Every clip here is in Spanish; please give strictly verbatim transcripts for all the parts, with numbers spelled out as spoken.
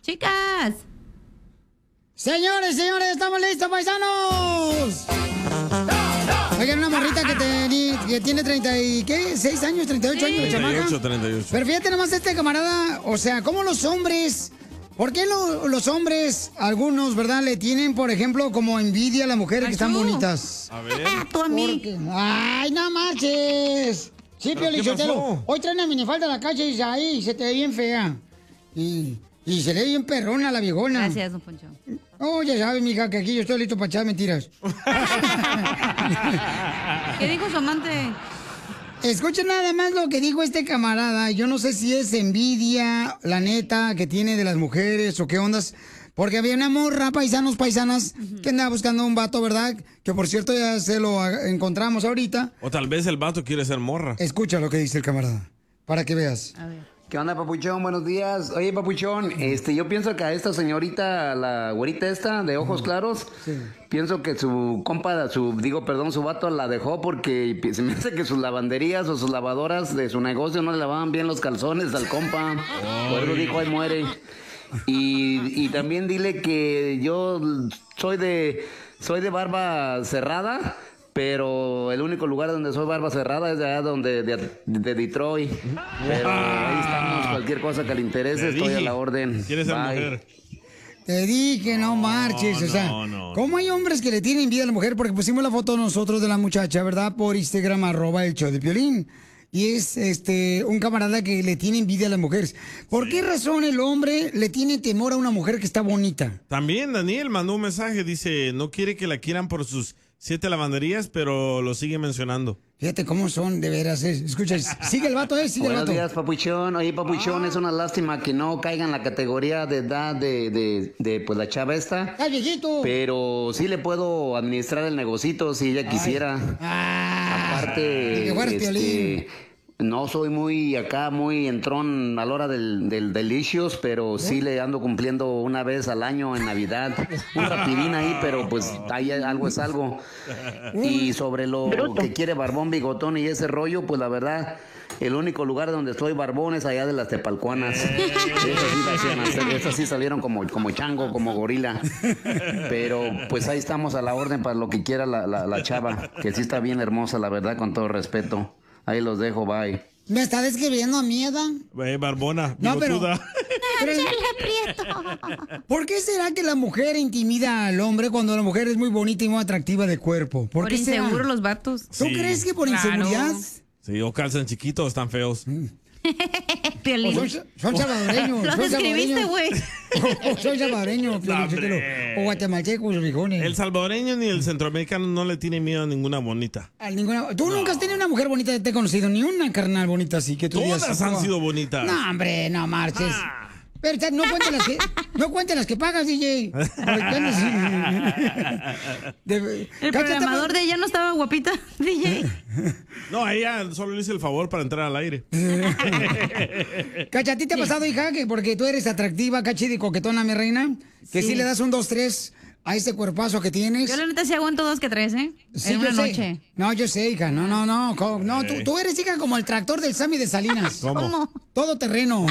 Chicas. Señores, señores, estamos listos, paisanos. Oigan, una morrita que, te, que tiene treinta y, ¿qué? ¿seis años? ¿treinta y ocho Sí. años, treinta y chamaca? ocho, treinta y ocho. Pero fíjate nomás este camarada, o sea, cómo los hombres, ¿por qué lo- los hombres, algunos, verdad, le tienen, por ejemplo, como envidia a las mujeres que están Achú. bonitas? A ver. Tú a mí. Porque- ¡Ay, no marches! Sí, ¿Pero Pio qué Lizotelo, pasó? hoy trae una minifalda a la calle y dice, ay, se te ve bien fea. Y, y se le ve bien perrona a la viejona. Gracias, don Poncho. Oh, ya sabes, mija, que aquí yo estoy listo para echar mentiras. ¿Qué dijo su amante? Escuchen nada más lo que dijo este camarada. Yo no sé si es envidia, la neta, que tiene de las mujeres o qué ondas. Porque había una morra, paisanos, paisanas, que andaba buscando un vato, ¿verdad? Que por cierto ya se lo a- encontramos ahorita. O tal vez el vato quiere ser morra. Escucha lo que dice el camarada, para que veas. A ver. ¿Qué onda, Papuchón? Buenos días. Oye, Papuchón, este, yo pienso que a esta señorita, la güerita esta, de ojos claros, pienso que su compa, su, digo, perdón, su vato la dejó porque pi- se me hace que sus lavanderías o sus lavadoras de su negocio no le lavaban bien los calzones al compa. Por eso dijo, ahí muere. Y, y también dile que yo soy de, soy de barba cerrada, pero el único lugar donde soy barba cerrada es de allá donde, de, de Detroit. Pero ahí estamos, cualquier cosa que le interese, Te estoy a dije, la orden. Quiere ser Bye. mujer. Te dije, no marches, o sea, no, no. ¿cómo hay hombres que le tienen envidia a la mujer? Porque pusimos la foto nosotros de la muchacha, ¿verdad? Por Instagram, arroba el show de Piolín. Y es este un camarada que le tiene envidia a las mujeres. ¿Por qué razón el hombre le tiene temor a una mujer que está bonita? También Daniel mandó un mensaje, dice, no quiere que la quieran por sus siete lavanderías, pero lo sigue mencionando. Fíjate cómo son, de veras. eh. Escucha, sigue el vato, ¿eh? Sigue el Buenos vato. días, Papuchón. Oye, Papuchón, es una lástima que no caiga en la categoría de edad de, de, de pues, la chava esta. ¡Estás viejito! Pero sí le puedo administrar el negocito si ella quisiera. Ah, Aparte, ni que fueras este, Piolín. no soy muy acá, muy entrón a la hora del, del delicious, pero sí le ando cumpliendo una vez al año en Navidad. Un rapidín ahí, pero pues ahí algo es algo. Y sobre lo que quiere Barbón, Bigotón y ese rollo, pues la verdad, el único lugar donde estoy barbón es allá de las Tepalcuanas. Esas sí, salieron, esas sí salieron como, como chango, como gorila. Pero pues ahí estamos a la orden para lo que quiera la, la, la chava, que sí está bien hermosa, la verdad, con todo respeto. Ahí los dejo, bye. ¿Me está describiendo a mí, Edad? Eh, barbona, No, pero- bigotuda. Pero- ¿Por qué será que la mujer intimida al hombre cuando la mujer es muy bonita y muy atractiva de cuerpo? ¿Por, Por qué será? inseguro los vatos. ¿Tú Sí. crees que por Claro. inseguridad? Sí, o calzan chiquitos, están feos. Piolín. O son, son salvadoreños. Lo son describiste, salvadoreños. güey. O soy salvadoreño, Piolín Sotelo. hombre. O guatemaltecos, rijones. El salvadoreño ni el centroamericano no le tiene miedo a ninguna bonita. A ninguna- Tú nunca has tenido una mujer bonita, te he conocido, ni una carnal bonita así que tú digas, Todas han "Oh". sido bonitas. No, hombre, no marches. Ah. Pero o sea, no cuentes las que, no cuentes las que pagas, D J. Ahorita andas- De- El Cáchate, programador de ella no estaba guapita, D J. No, a ella solo le hice el favor para entrar al aire. Cacha, ¿a ti te ha pasado, hija, que porque tú eres atractiva, cachida y coquetona, mi reina, que sí, Sí. le das un dos tres a ese cuerpazo que tienes? Yo la neta sí aguanto dos que tres, ¿eh? Sí, en yo una sé. noche. No, yo sé, hija. No, no, no. co- No, tú, tú eres, hija, como el tractor del Sammy de Salinas. ¿Cómo? ¿Cómo? Todo terreno.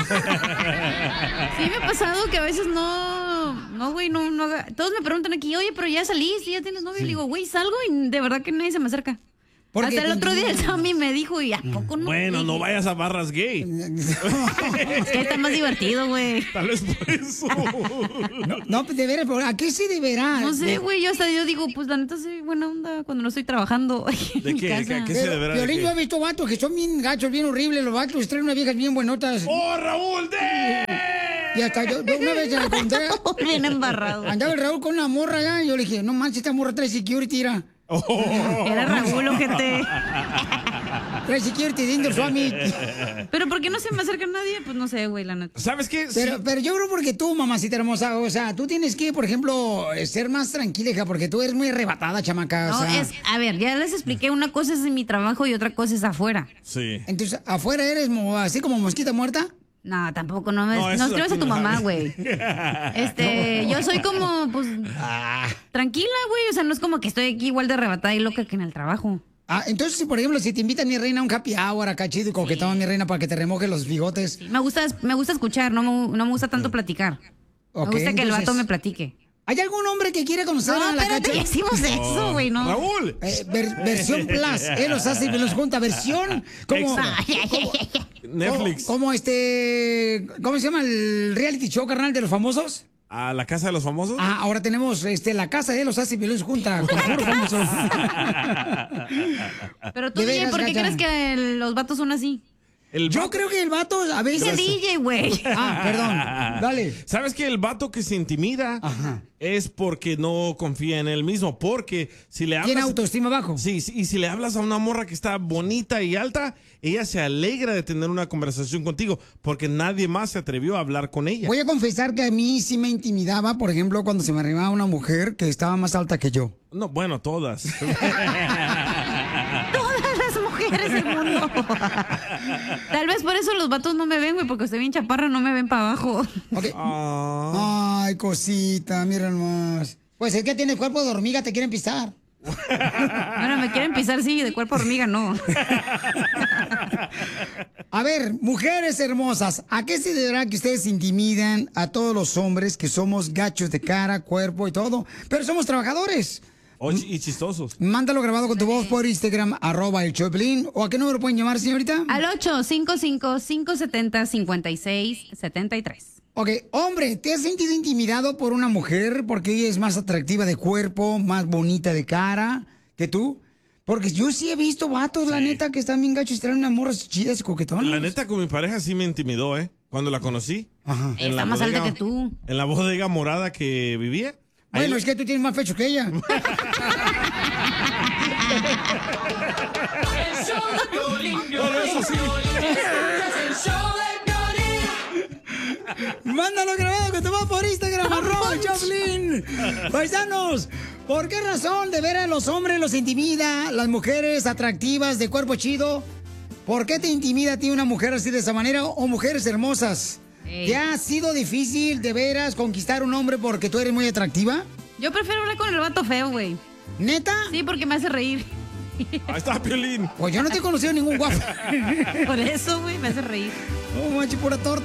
Sí me ha pasado que a veces no, no, güey, no, no haga- todos me preguntan aquí, oye, pero ya saliste, ya tienes novio. Y le digo, güey, salgo y de verdad que nadie se me acerca. Porque Hasta el otro día el continúa. Sammy me dijo, ¿y a poco no? Bueno, no vayas a barras gay. Es que está más divertido, güey. Tal vez por eso. No, no, de veras, pero ¿a qué se deberá? No De- sé, güey, yo hasta yo digo, pues la neta soy buena onda cuando no estoy trabajando en ¿De mi qué? casa. ¿Qué- qué se Pero, deberá de Piolín, qué? yo he visto vatos que son bien gachos, bien horribles. Los vatos traen unas viejas bien buenotas. ¡Oh, Raúl! ¡De! Y hasta yo, yo una vez se la encontré. Bien embarrado. Andaba el Raúl con una morra allá y yo le dije, no manches, esta morra trae security, tira. Era Raúl, ojete. Trae security de Indoor Swami. Pero ¿por qué no se me acerca nadie? Pues no sé, güey, la neta. ¿Sabes qué? Sí. Pero, pero yo creo porque tú, mamacita hermosa, o sea, tú tienes que, por ejemplo, eh, ser más tranquila, hija, porque tú eres muy arrebatada, chamaca. No, o sea, es, a ver, ya les expliqué, una cosa es en mi trabajo y otra cosa es afuera. Sí. Entonces, ¿afuera eres mo- así como mosquita muerta? No, tampoco, no me No, no, eso escribas aquí a tu no mamá, sabe. güey. Este, yo soy como, pues, Ah. tranquila, güey. O sea, no es como que estoy aquí igual de arrebatada y loca que en el trabajo. Ah, entonces, si por ejemplo, si te invitan mi reina a un happy hour acá chido y coquetón, mi reina, para que te remoje los bigotes. Me gusta, me gusta escuchar, no me, no me gusta tanto platicar. Ok, Me gusta que el entonces, vato me platique. ¿Hay algún hombre que quiere conocer No, a la espérate, Cacha? ya hicimos eso, güey, no. Raúl. Eh, ver- versión Plus, él los hace y los junta, versión como, Extra. como- Netflix. como, como este, ¿cómo se llama el reality show, carnal, de los famosos? ¿A la casa de los famosos? Ah, ahora tenemos este la casa de los hace y los junta con puro famoso. Pero tú, De D J, veras, ¿por qué Gacha. crees que el- los vatos son así? El Yo vato- creo que el vato a veces. Dice D J, güey. Ah, perdón. Dale. ¿Sabes que el vato que se intimida Ajá. es porque no confía en él mismo? Porque si le Tiene hablas... autoestima bajo. Sí, sí, y si le hablas a una morra que está bonita y alta, ella se alegra de tener una conversación contigo porque nadie más se atrevió a hablar con ella. Voy a confesar que a mí sí me intimidaba, por ejemplo, cuando se me arribaba una mujer que estaba más alta que yo. No, bueno, todas. Todas las mujeres del mundo. Tal vez por eso los vatos no me ven, güey, porque estoy bien chaparra, no me ven para abajo. Ok. Ah, Ay, cosita, mira nomás. Pues es que tiene cuerpo de hormiga, te quieren pisar. Bueno, me quieren pisar, sí, de cuerpo hormiga, no. A ver, mujeres hermosas, ¿a qué se deberá que ustedes intimidan a todos los hombres que somos gachos de cara, cuerpo y todo? Pero somos trabajadores. oh, y chistosos. Mándalo grabado con tu voz por Instagram, arroba el Choplin. ¿O a qué número pueden llamar, señorita? Al ocho cinco cinco, cinco siete cero, cinco seis siete tres. Ok, hombre, ¿te has sentido intimidado por una mujer porque ella es más atractiva de cuerpo, más bonita de cara que tú? Porque yo sí he visto vatos, la neta, que están bien gachos y traen unas morras chidas y coquetonas. La neta, con mi pareja sí me intimidó, ¿eh? Cuando la conocí. Ajá. En la Está más alta bodega- que tú. En la bodega morada que vivía. Ahí Bueno, le- es que tú tienes más pecho que ella. Mándalo grabado que te va por Instagram, arroba Choplin. Paisanos, ¿por qué razón de ver a los hombres los intimida, las mujeres atractivas de cuerpo chido? ¿Por qué te intimida a ti una mujer así de esa manera o mujeres hermosas? Ey. ¿Te ha sido difícil de veras conquistar un hombre porque tú eres muy atractiva? Yo prefiero hablar con el vato feo, güey. ¿Neta? Sí, porque me hace reír. Ahí está, Piolín. Pues yo no te he conocido ningún guapo. Por eso, güey, me hace reír. No manches, pura torta.